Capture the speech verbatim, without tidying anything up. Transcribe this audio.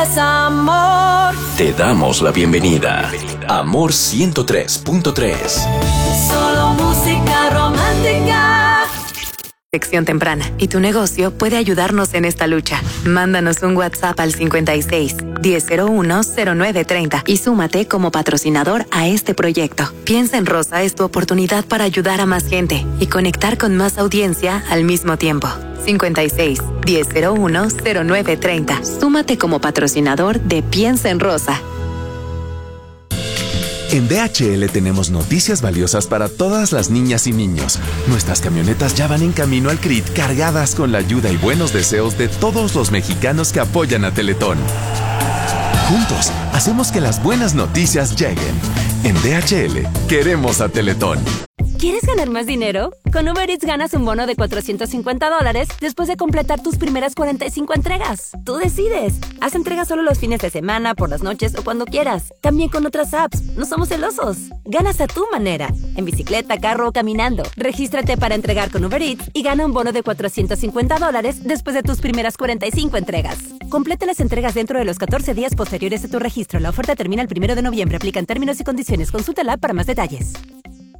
Es amor. Te damos la bienvenida. Amor ciento tres punto tres. Solo música romántica. Detección temprana y tu negocio puede ayudarnos en esta lucha. Mándanos un WhatsApp al cincuenta y seis, diez cero uno, cero nueve treinta y súmate como patrocinador a este proyecto. Piensa en Rosa es tu oportunidad para ayudar a más gente y conectar con más audiencia al mismo tiempo. cincuenta y seis, diez cero uno, cero nueve treinta. Súmate como patrocinador de Piensa en Rosa. En D H L tenemos noticias valiosas para todas las niñas y niños. Nuestras camionetas ya van en camino al C R I T cargadas con la ayuda y buenos deseos de todos los mexicanos que apoyan a Teletón. Juntos, hacemos que las buenas noticias lleguen. En D H L, queremos a Teletón. ¿Quieres ganar más dinero? Con Uber Eats ganas un bono de cuatrocientos cincuenta dólares después de completar tus primeras cuarenta y cinco entregas. Tú decides. Haz entregas solo los fines de semana, por las noches o cuando quieras. También con otras apps. No somos celosos. Ganas a tu manera. En bicicleta, carro o caminando. Regístrate para entregar con Uber Eats y gana un bono de cuatrocientos cincuenta dólares después de tus primeras cuarenta y cinco entregas. Completa las entregas dentro de los catorce días posteriores a tu registro. La oferta termina el primero de noviembre. Aplican términos y condiciones. Consulta la app para más detalles.